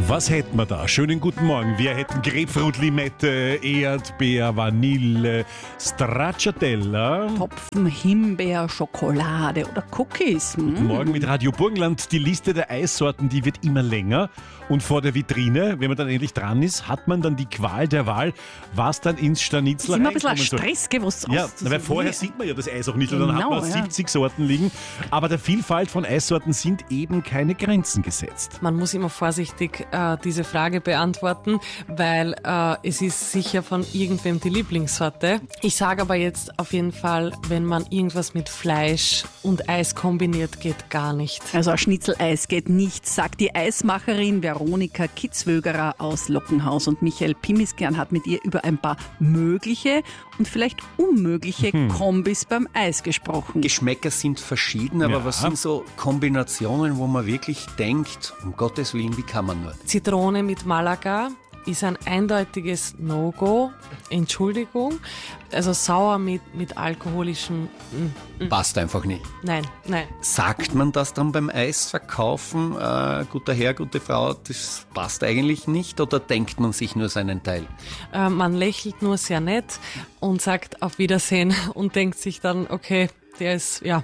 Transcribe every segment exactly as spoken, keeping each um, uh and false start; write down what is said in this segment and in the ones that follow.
Was hätten wir da? Schönen guten Morgen. Wir hätten Grapefruit, Limette, Erdbeer, Vanille, Stracciatella. Topfen, Himbeer, Schokolade oder Cookies. Guten Mm. Morgen mit Radio Burgenland. Die Liste der Eissorten, die wird immer länger. Und vor der Vitrine, wenn man dann endlich dran ist, hat man dann die Qual der Wahl, was dann ins Scharnitzler Das ist immer ein bisschen ein reinkommen soll. Stress, gell, was Ja, auszusuchen. weil vorher sieht man ja das Eis auch nicht. Und dann hat Genau, man ja. siebzig Sorten liegen. Aber der Vielfalt von Eissorten sind eben keine Grenzen gesetzt. Man muss immer vorsichtig äh, diese Frage beantworten, weil äh, es ist sicher von irgendwem die Lieblingssorte. Ich sage aber jetzt auf jeden Fall, wenn man irgendwas mit Fleisch und Eis kombiniert, geht gar nicht. Also ein Schnitzeleis geht nicht, sagt die Eismacherin Veronika Kitzwögerer aus Lockenhaus. Und Michael Pimiskern hat mit ihr über ein paar mögliche und vielleicht unmögliche Kombis beim Eis gesprochen. Geschmäcker sind verschieden, aber Ja. was sind so Kombinationen, wo man wirklich denkt, um Gottes Willen, wie kann man nur? Zitrone mit Malaga ist ein eindeutiges No-Go. Entschuldigung. Also sauer mit, mit alkoholischem... Mm, Passt einfach nicht. nein, nein. Sagt man das dann beim Eisverkaufen? Äh, guter Herr, gute Frau, das passt eigentlich nicht? Oder denkt man sich nur seinen Teil? Äh, man lächelt nur sehr nett und sagt auf Wiedersehen und denkt sich dann, okay, der ist, ja,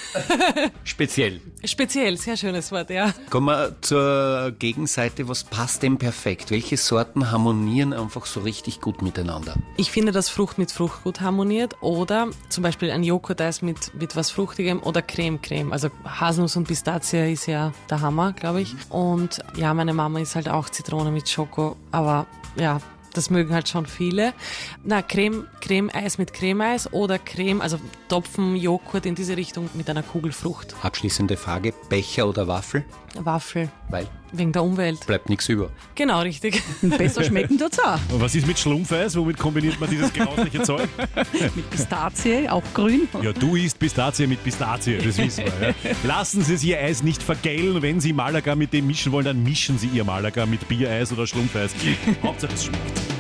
Speziell. speziell, sehr schönes Wort, ja. Kommen wir zur Gegenseite. Was passt denn perfekt? Welche Sorten harmonieren einfach so richtig gut miteinander? Ich finde, dass Frucht mit Frucht gut harmoniert oder zum Beispiel ein Joghurt-Eis mit, mit was Fruchtigem oder Creme-Creme. Also Haselnuss und Pistazie ist ja der Hammer, glaube ich. Und ja, meine Mama ist halt auch Zitrone mit Schoko, aber ja, das mögen halt schon viele. Na, Creme, Creme-Eis mit Creme-Eis oder Creme, also Topfen, Joghurt in diese Richtung mit einer Kugelfrucht. Abschließende Frage, Becher oder Waffel? Waffel, Weil wegen der Umwelt. bleibt nichts über. Genau, richtig. Besser schmecken tut's auch. Und was ist mit Schlumpfeis? Womit kombiniert man dieses grausliche Zeug? Mit Pistazie, auch grün. Ja, du isst Pistazie mit Pistazie, das wissen wir. Ja. Lassen Sie Ihr Eis nicht vergällen. Wenn Sie Malaga mit dem mischen wollen, dann mischen Sie Ihr Malaga mit Biereis oder Schlumpfeis. Hauptsache es schmeckt.